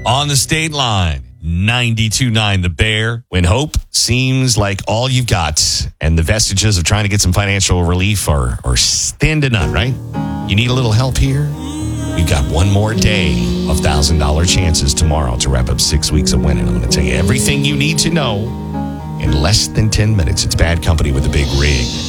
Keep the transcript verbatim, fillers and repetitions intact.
On the state line, ninety-two point nine The Bear. When hope seems like all you've got and the vestiges of trying to get some financial relief are, are thin to none, right? You need a little help here? We've got one more day of one thousand dollars chances tomorrow to wrap up six weeks of winning. I'm going to tell you everything you need to know in less than ten minutes. It's Bad Company with a Big Rig.